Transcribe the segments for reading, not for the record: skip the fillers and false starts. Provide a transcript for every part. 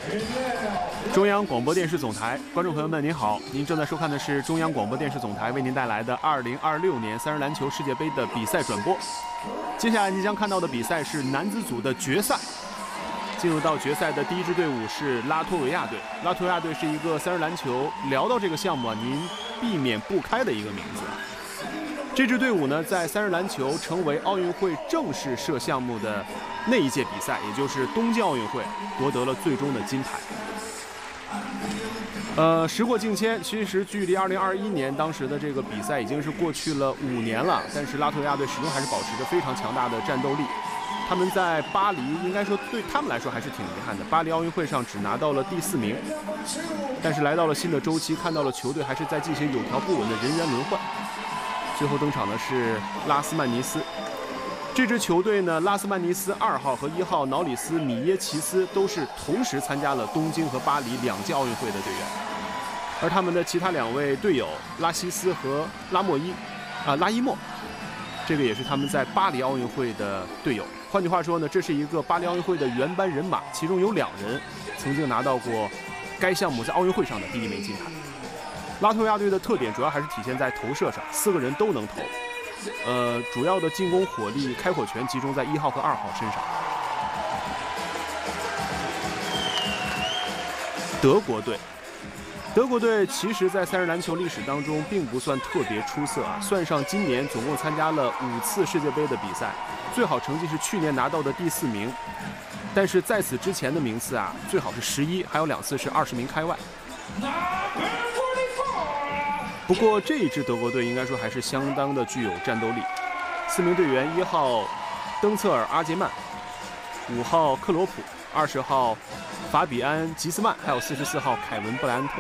中央广播电视总台，观众朋友们，您好，您正在收看的是中央广播电视总台为您带来的2026年三人篮球世界杯的比赛转播。接下来您将看到的比赛是男子组的决赛。进入到决赛的第一支队伍是拉脱维亚队。拉脱维亚队是一个三人篮球，聊到这个项目啊，您避免不开的一个名字。这支队伍呢，在三人篮球成为奥运会正式设项目的那一届比赛，也就是东京奥运会，夺得了最终的金牌。时过境迁，其实距离2021年当时的这个比赛已经是过去了5年了，但是拉脱维亚队始终还是保持着非常强大的战斗力。他们在巴黎，应该说对他们来说还是挺遗憾的，巴黎奥运会上只拿到了第4名，但是来到了新的周期，看到了球队还是在进行有条不紊的人员轮换。最后登场的是拉斯曼尼斯。这支球队呢，拉斯曼尼斯2号和1号瑙里斯米耶奇斯都是同时参加了东京和巴黎2届奥运会的队员，而他们的其他2位队友拉希斯和拉伊莫，这个也是他们在巴黎奥运会的队友。换句话说呢，这是一个巴黎奥运会的原班人马，其中有2人曾经拿到过该项目在奥运会上的第1枚金牌。拉脱维亚队的特点主要还是体现在投射上，4个人都能投。主要的进攻火力、开火权集中在1号和2号身上。德国队其实在三人篮球历史当中并不算特别出色啊，算上今年总共参加了5次世界杯的比赛，最好成绩是去年拿到的第4名，但是在此之前的名次啊，最好是11，还有2次是20名开外。不过这一支德国队应该说还是相当的具有战斗力。4名队员：1号登策尔·阿杰曼，5号克罗普，20号法比安·吉斯曼，还有44号凯文·布莱恩特。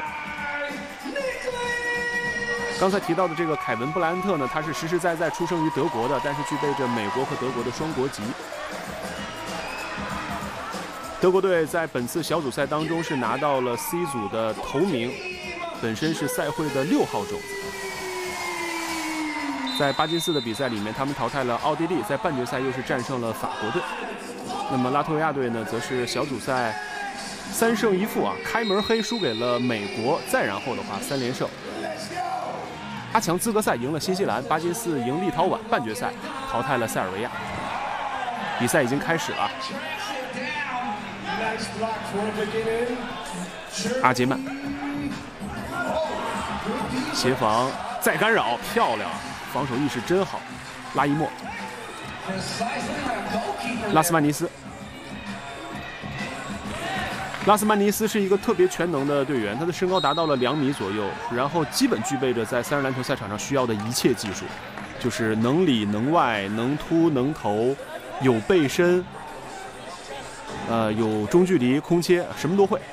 刚才提到的这个凯文·布莱恩特呢，他是实实在在出生于德国的，但是具备着美国和德国的双国籍。德国队在本次小组赛当中是拿到了 C 组的头名，本身是赛会的6号种子。在巴金斯的比赛里面，他们淘汰了奥地利，在半决赛又是战胜了法国队。那么拉脱维亚队呢，则是小组赛3胜1负啊，开门黑输给了美国，再然后的话3连胜。8强资格赛赢了新西兰，巴金斯赢立陶宛，半决赛淘汰了塞尔维亚。比赛已经开始了。阿杰曼协防再干扰，漂亮，防守意识真好。拉伊莫，拉斯曼尼斯是一个特别全能的队员，他的身高达到了2米左右，然后基本具备着在三人篮球赛场上需要的一切技术，就是能里能外，能突能投，有背身，有中距离空切，什么都会。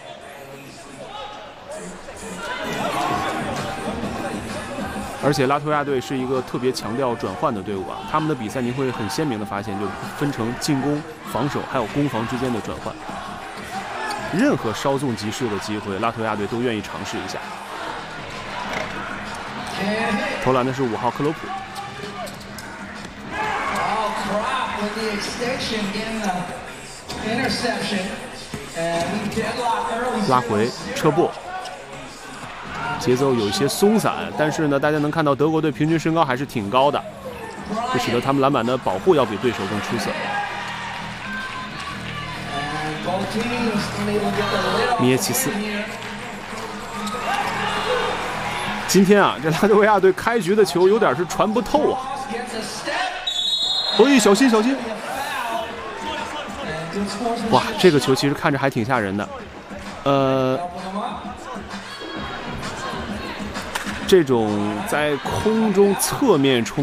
而且拉脱维亚队是一个特别强调转换的队伍啊，他们的比赛你会很鲜明的发现，就分成进攻、防守还有攻防之间的转换。任何稍纵即逝的机会，拉脱维亚队都愿意尝试一下。投篮的是5号克罗普。拉回撤步，节奏有一些松散，但是呢，大家能看到德国队平均身高还是挺高的，这使得他们篮板的保护要比对手更出色。米耶奇斯，今天啊，这拉脱维亚队开局的球有点是传不透啊！小心小心！哇，这个球其实看着还挺吓人的，这种在空中侧面冲